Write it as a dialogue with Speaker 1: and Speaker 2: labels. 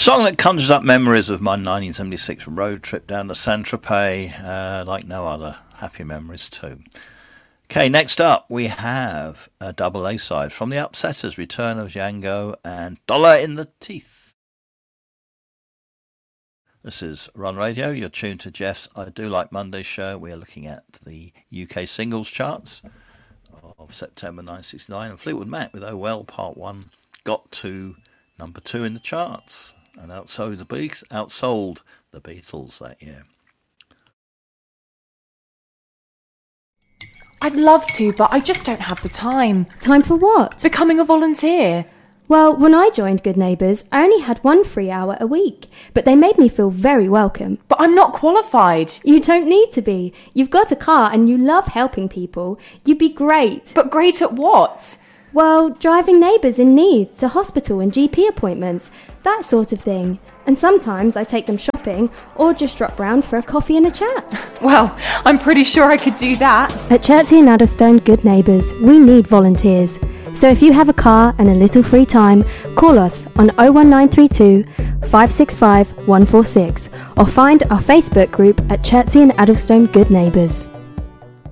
Speaker 1: Song that conjures up memories of my 1976 road trip down to Saint-Tropez, like no other. Happy memories too. Okay, next up we have a double A-side from the Upsetters, Return of Django and Dollar in the Teeth. This is Run Radio. You're tuned to Jeff's I Do Like Monday show. We are looking at the UK singles charts of September 1969, and Fleetwood Mac with Oh Well Part 1 got to number 2 in the charts and outsold the Beatles that year.
Speaker 2: I'd love to, but I just don't have the time.
Speaker 3: Time for what?
Speaker 2: Becoming a volunteer.
Speaker 3: Well, when I joined Good Neighbours, I only had 1 free hour a week, but they made me feel very welcome.
Speaker 2: But I'm not qualified.
Speaker 3: You don't need to be. You've got a car and you love helping people. You'd be great.
Speaker 2: But great at what?
Speaker 3: Well, driving neighbours in need to hospital and GP appointments, that sort of thing. And sometimes I take them shopping or just drop round for a coffee and a chat.
Speaker 2: Well, I'm pretty sure I could do that.
Speaker 3: At Chertsey and Addlestone Good Neighbours, we need volunteers. So if you have a car and a little free time, call us on 01932 565 146 or find our Facebook group at Chertsey and Addlestone Good Neighbours.